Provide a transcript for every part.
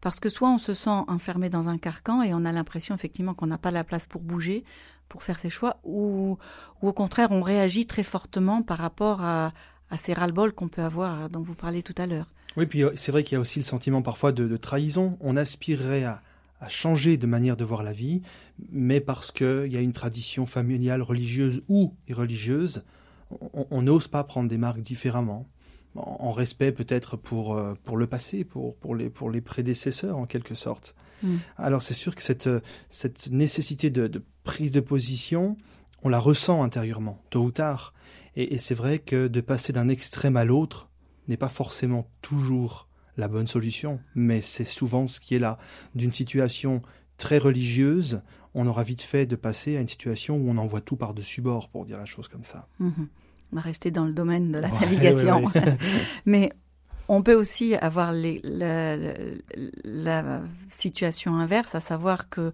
Parce que soit on se sent enfermé dans un carcan et on a l'impression effectivement qu'on n'a pas la place pour bouger, pour faire ses choix, ou au contraire on réagit très fortement par rapport à ces ras-le-bol qu'on peut avoir, dont vous parliez tout à l'heure. Oui, puis c'est vrai qu'il y a aussi le sentiment parfois de trahison. On aspirerait à changer de manière de voir la vie, mais parce qu'il y a une tradition familiale religieuse ou irreligieuse, on n'ose pas prendre des marques différemment, en respect peut-être pour le passé, pour les prédécesseurs en quelque sorte. Alors c'est sûr que cette nécessité de prise de position, on la ressent intérieurement, tôt ou tard. Et c'est vrai que de passer d'un extrême à l'autre n'est pas forcément toujours la bonne solution, mais c'est souvent ce qui est là. D'une situation très religieuse, on aura vite fait de passer à une situation où on envoie tout par-dessus bord, pour dire la chose comme ça. On va rester dans le domaine de la navigation. Ouais. Mais on peut aussi avoir la situation inverse, à savoir que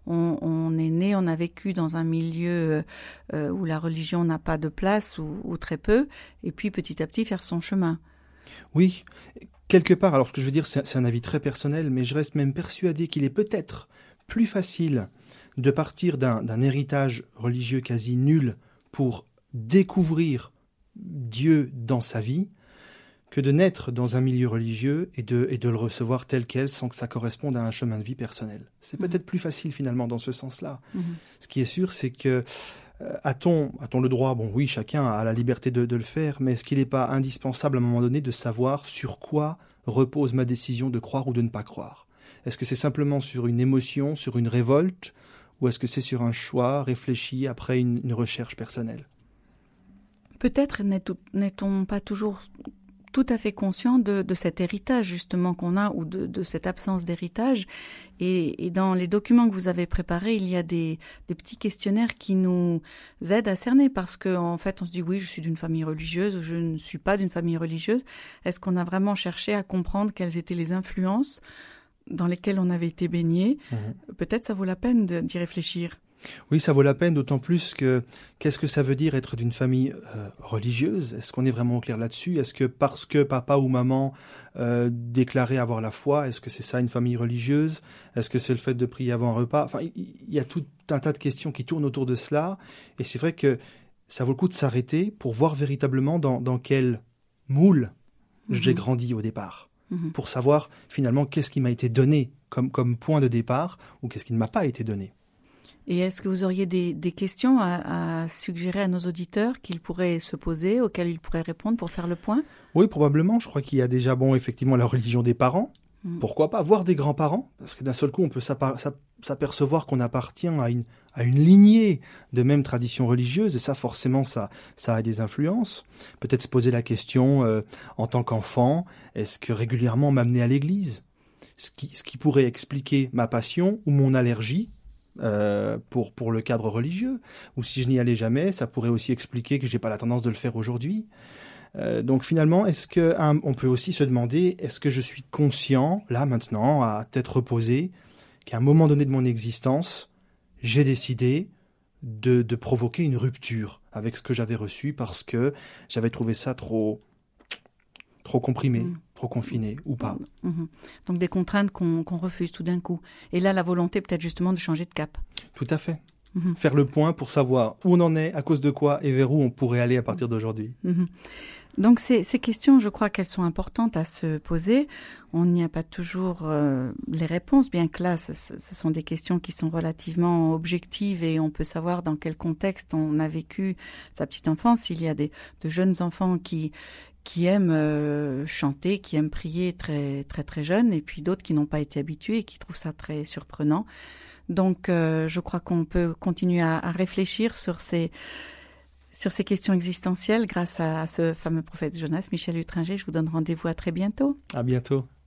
on est né, on a vécu dans un milieu où la religion n'a pas de place ou très peu, et puis petit à petit faire son chemin. Oui, quelque part, alors ce que je veux dire, c'est un avis très personnel, mais je reste même persuadé qu'il est peut-être plus facile de partir d'un héritage religieux quasi nul pour découvrir Dieu dans sa vie, que de naître dans un milieu religieux et de le recevoir tel quel sans que ça corresponde à un chemin de vie personnel. C'est peut-être plus facile finalement dans ce sens-là. Ce qui est sûr, c'est que a-t-on le droit, bon oui, chacun a la liberté de le faire, mais est-ce qu'il n'est pas indispensable à un moment donné de savoir sur quoi repose ma décision de croire ou de ne pas croire? Est-ce que c'est simplement sur une émotion, sur une révolte, ou est-ce que c'est sur un choix réfléchi après une recherche personnelle? Peut-être n'est-on pas toujours tout à fait conscient de cet héritage justement qu'on a, ou de cette absence d'héritage. Et dans les documents que vous avez préparés, il y a des petits questionnaires qui nous aident à cerner, parce qu'en fait on se dit oui, je suis d'une famille religieuse, ou je ne suis pas d'une famille religieuse. Est-ce qu'on a vraiment cherché à comprendre quelles étaient les influences dans lesquelles on avait été baigné? Peut-être ça vaut la peine d'y réfléchir. Oui, ça vaut la peine, d'autant plus que qu'est-ce que ça veut dire être d'une famille religieuse? Est-ce qu'on est vraiment clair là-dessus? Est-ce que parce que papa ou maman déclarait avoir la foi, est-ce que c'est ça une famille religieuse? Est-ce que c'est le fait de prier avant un repas? Enfin, il y a tout un tas de questions qui tournent autour de cela, et c'est vrai que ça vaut le coup de s'arrêter pour voir véritablement dans quel moule j'ai grandi au départ, pour savoir finalement qu'est-ce qui m'a été donné comme point de départ, ou qu'est-ce qui ne m'a pas été donné. Et est-ce que vous auriez des questions à suggérer à nos auditeurs qu'ils pourraient se poser, auxquelles ils pourraient répondre pour faire le point? Oui, probablement. Je crois qu'il y a déjà, effectivement, la religion des parents. Pourquoi pas voir des grands-parents? Parce que d'un seul coup, on peut s'apercevoir qu'on appartient à une lignée de même tradition religieuse. Et ça, forcément, ça a des influences. Peut-être se poser la question, en tant qu'enfant, est-ce que régulièrement on m'amenait à l'église? Ce qui pourrait expliquer ma passion ou mon allergie pour le cadre religieux, ou si je n'y allais jamais, ça pourrait aussi expliquer que j'ai pas la tendance de le faire aujourd'hui. Donc finalement, est-ce que on peut aussi se demander, est-ce que je suis conscient là maintenant, à tête reposée, qu'à un moment donné de mon existence, j'ai décidé de provoquer une rupture avec ce que j'avais reçu parce que j'avais trouvé ça trop comprimé, trop confiné, ou pas. Donc des contraintes qu'on refuse tout d'un coup. Et là, la volonté peut-être justement de changer de cap. Tout à fait. Faire le point pour savoir où on en est, à cause de quoi, et vers où on pourrait aller à partir d'aujourd'hui. Donc ces questions, je crois qu'elles sont importantes à se poser. On n'y a pas toujours les réponses, bien que là, ce sont des questions qui sont relativement objectives et on peut savoir dans quel contexte on a vécu sa petite enfance. Il y a de jeunes enfants qui aiment chanter, qui aiment prier très très très jeunes, et puis d'autres qui n'ont pas été habitués et qui trouvent ça très surprenant. Donc je crois qu'on peut continuer à réfléchir sur ces questions existentielles grâce à ce fameux prophète Jonas. Michel Hutringer, je vous donne rendez-vous à très bientôt. À bientôt.